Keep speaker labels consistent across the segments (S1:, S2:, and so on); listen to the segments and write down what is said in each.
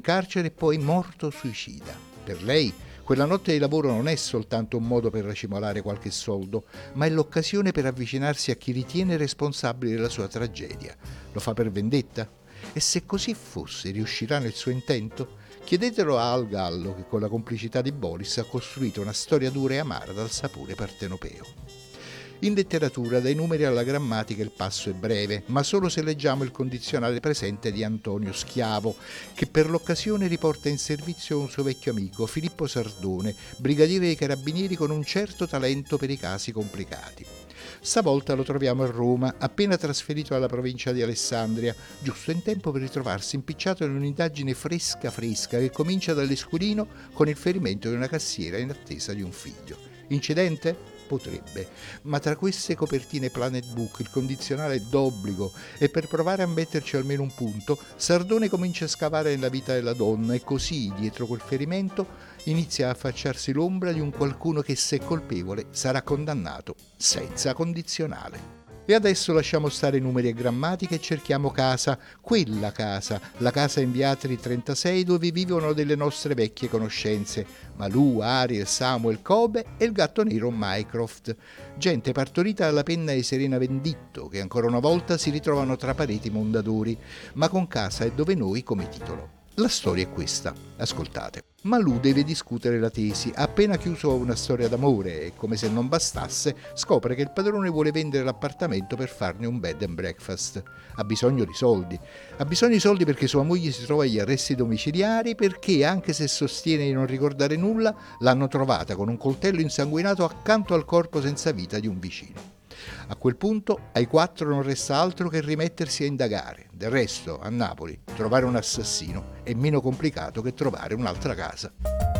S1: carcere e poi morto suicida. Per lei quella notte di lavoro non è soltanto un modo per racimolare qualche soldo, ma è l'occasione per avvicinarsi a chi ritiene responsabile della sua tragedia. Lo fa per vendetta? E se così fosse, riuscirà nel suo intento? Chiedetelo a Al Gallo, che con la complicità di Boris ha costruito una storia dura e amara dal sapore partenopeo. In letteratura, dai numeri alla grammatica il passo è breve, ma solo se leggiamo il condizionale presente di Antonio Schiavo, che per l'occasione riporta in servizio un suo vecchio amico, Filippo Sardone, brigadiere dei carabinieri con un certo talento per i casi complicati. Stavolta lo troviamo a Roma, appena trasferito alla provincia di Alessandria, giusto in tempo per ritrovarsi impicciato in un'indagine fresca che comincia dall'Escurino con il ferimento di una cassiera in attesa di un figlio. Incidente? Potrebbe, ma tra queste copertine Planet Book il condizionale è d'obbligo e per provare a metterci almeno un punto, Sardone comincia a scavare nella vita della donna e così, dietro quel ferimento, inizia a affacciarsi l'ombra di un qualcuno che, se colpevole, sarà condannato senza condizionale. E adesso lasciamo stare numeri e grammatica e cerchiamo casa, quella casa, la casa in Viatri 36 dove vivono delle nostre vecchie conoscenze, Malù, Ariel, Samuel, Kobe e il gatto nero Mycroft. Gente partorita dalla penna di Serena Venditto, che ancora una volta si ritrovano tra pareti mondadori, ma con casa è dove noi come titolo. La storia è questa, ascoltate. Malù deve discutere la tesi, ha appena chiuso una storia d'amore e, come se non bastasse, scopre che il padrone vuole vendere l'appartamento per farne un bed and breakfast. Ha bisogno di soldi. Ha bisogno di soldi perché sua moglie si trova agli arresti domiciliari, perché, anche se sostiene di non ricordare nulla, l'hanno trovata con un coltello insanguinato accanto al corpo senza vita di un vicino. A quel punto ai 4 non resta altro che rimettersi a indagare. Del resto, a Napoli, trovare un assassino è meno complicato che trovare un'altra casa.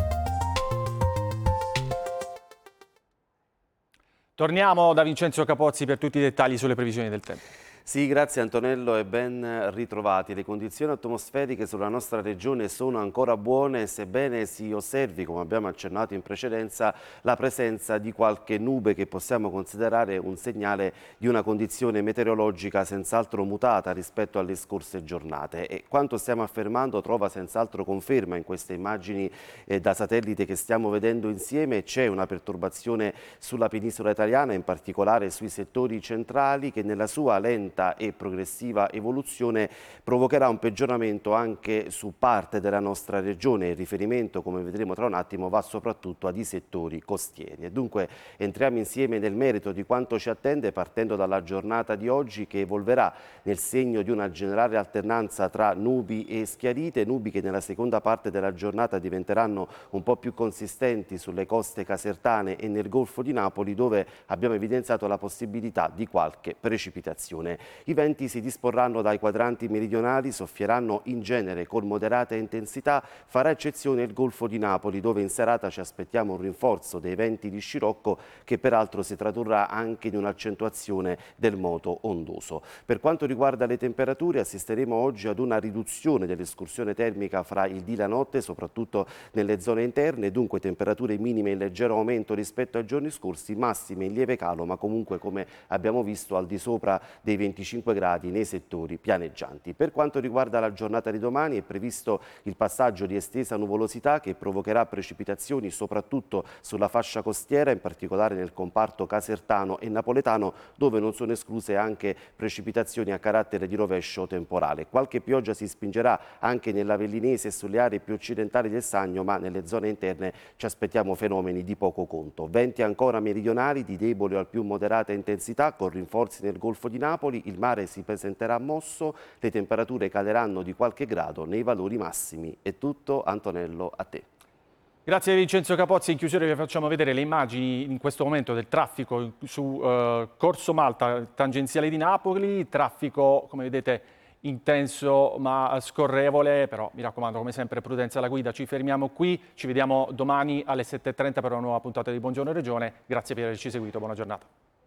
S2: Torniamo da Vincenzo Capozzi per tutti i dettagli sulle previsioni del tempo.
S3: Sì, grazie Antonello e ben ritrovati. Le condizioni atmosferiche sulla nostra regione sono ancora buone, sebbene si osservi, come abbiamo accennato in precedenza, la presenza di qualche nube che possiamo considerare un segnale di una condizione meteorologica senz'altro mutata rispetto alle scorse giornate. E quanto stiamo affermando trova senz'altro conferma in queste immagini da satellite che stiamo vedendo insieme. C'è una perturbazione sulla penisola italiana, in particolare sui settori centrali, che nella sua lenta e progressiva evoluzione provocherà un peggioramento anche su parte della nostra regione. Il riferimento, come vedremo tra un attimo, va soprattutto ai settori costieri. E dunque entriamo insieme nel merito di quanto ci attende, partendo dalla giornata di oggi, che evolverà nel segno di una generale alternanza tra nubi e schiarite, nubi che nella seconda parte della giornata diventeranno un po' più consistenti sulle coste casertane e nel Golfo di Napoli, dove abbiamo evidenziato la possibilità di qualche precipitazione. I venti si disporranno dai quadranti meridionali, soffieranno in genere con moderata intensità, farà eccezione il Golfo di Napoli, dove in serata ci aspettiamo un rinforzo dei venti di scirocco che peraltro si tradurrà anche in un'accentuazione del moto ondoso. Per quanto riguarda le temperature, assisteremo oggi ad una riduzione dell'escursione termica fra il dì e la notte, soprattutto nelle zone interne, dunque temperature minime in leggero aumento rispetto ai giorni scorsi, massime in lieve calo, ma comunque, come abbiamo visto, al di sopra dei 25 gradi nei settori pianeggianti. Per quanto riguarda la giornata di domani è previsto il passaggio di estesa nuvolosità che provocherà precipitazioni soprattutto sulla fascia costiera, in particolare nel comparto casertano e napoletano, dove non sono escluse anche precipitazioni a carattere di rovescio temporale. Qualche pioggia si spingerà anche nell'Avellinese e sulle aree più occidentali del Sannio, ma nelle zone interne ci aspettiamo fenomeni di poco conto. Venti ancora meridionali di debole o al più moderata intensità, con rinforzi nel Golfo di Napoli. Il mare si presenterà mosso, le temperature caleranno di qualche grado nei valori massimi. È tutto, Antonello, a te.
S2: Grazie Vincenzo Capozzi. In chiusura vi facciamo vedere le immagini in questo momento del traffico su Corso Malta, tangenziale di Napoli, traffico come vedete intenso ma scorrevole, però mi raccomando come sempre prudenza alla guida. Ci fermiamo qui, ci vediamo domani alle 7:30 per una nuova puntata di Buongiorno Regione. Grazie per averci seguito, buona giornata.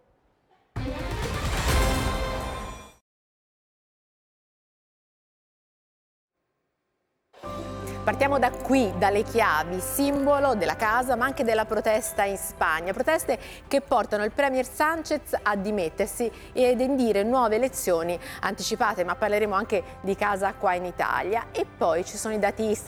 S4: Partiamo da qui, dalle chiavi, simbolo della casa ma anche della protesta in Spagna. Proteste che portano il Premier Sánchez a dimettersi ed indire nuove elezioni anticipate, ma parleremo anche di casa qua in Italia. E poi ci sono i dati Istat.